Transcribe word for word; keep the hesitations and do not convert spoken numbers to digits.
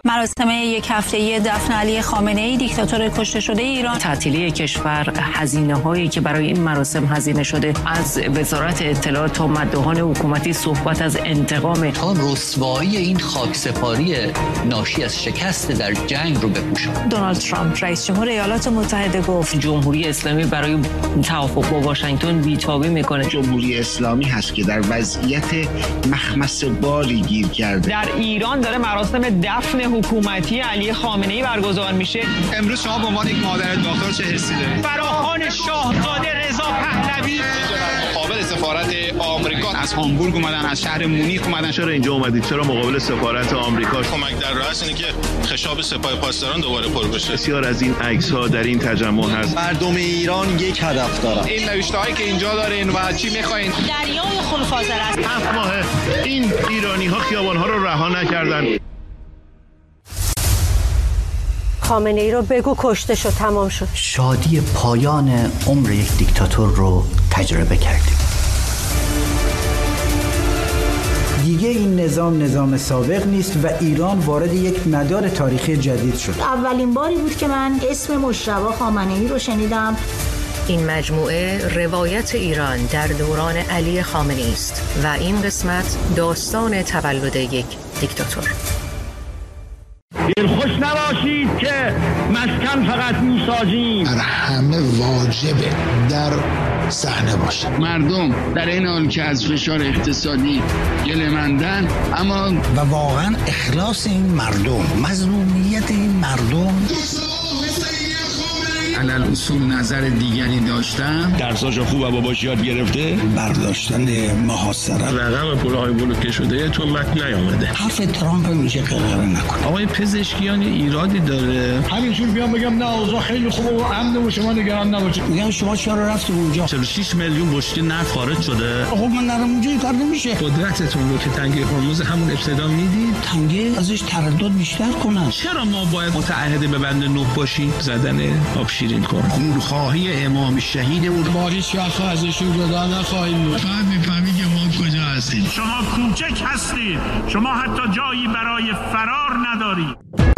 مراسم یک هفته‌ای دفن علی خامنه‌ای دیکتاتور کشته شده ایران. تعطیلی کشور، هزینه‌هایی که برای این مراسم هزینه شده، از وزارت اطلاعات تا مداحان حکومتی صحبت از انتقام، تا رسوایی این خاکسپاری ناشی از شکست در جنگ رو بپوشاند. دونالد ترامپ رئیس جمهور ایالات متحده گفت جمهوری اسلامی برای توافق با واشنگتن بی‌تابی میکنه. جمهوری اسلامی هست که در وضعیت مخمص بالی گیر کرده. در ایران داره مراسم دفن حکومتی علی خامنه‌ای برگزار میشه. امروز شما به عنوان یک مادر داغدار چه حسی دارید؟ فراخوان شاهزاده رضا پهلوی مقابل سفارت آمریکا از هامبورگ اومدن، از شهر مونیخ اومدن. چرا اینجا اومدید؟ چرا مقابل سفارت آمریکا؟ کمک در راه است اینه که خشاب سپاه پاسداران دوباره پر بشه. بسیار از این عکس‌ها در این تجمع هست. مردم ایران یک هدف دارن. این نوشته‌هایی که اینجا دارین و چی می‌خواین؟ دریای خلوفاضل است. هفت ماه این ایرانی‌ها خیابان‌ها رو رها نکردن. خامنه‌ای رو بگو کشته شد، تمام شد. شادی پایان عمر یک دیکتاتور رو تجربه کردیم. دیگه این نظام نظام سابق نیست و ایران وارد یک مدار تاریخی جدید شد. اولین باری بود که من اسم مجتبی خامنه‌ای رو شنیدم. این مجموعه روایت ایران در دوران علی خامنه‌ای است و این قسمت داستان تولد یک دیکتاتور. دلخوش نباشید که مسکن فقط میسازیم. بر همه واجبه در صحنه باشه. مردم در این حال که از فشار اقتصادی گله‌مندن، اما و واقعا اخلاص این مردم، مظلومیت این مردم. علل اصول نظر دیگری داشتم. درساش خوب و باباش یاد گرفته. برداشتن محاصره. رقم پولهای بلوکه شده تو متن نیامده. حرف ترامپ میشه قرقره نکنه. آقای پزشکیان ایرادی داره. همینجور بیام بگم نه اوضاع خیلی خوبه و امن و شما نگران نباشید. میگم شما چرا رفتید اونجا؟ چهل و شش میلیون بشکه نفت خارج شده. خب من نرم اونجا این کار نمیشه. قدرتتون رو که تنگه هرمز همون ابتدا میدید. تنگه ازش تردد بیشتر کنن. چرا ما باید متعهد به بند نه باشیم؟ زدن آب شیرین کن. خونخواهی امام شهید بود. ما هیچ وقت ازشون جدا نخواهیم بود. فهم میفهمی که ما کجا هستیم. شما کوچک هستید. شما حتی جایی برای فرار ندارید.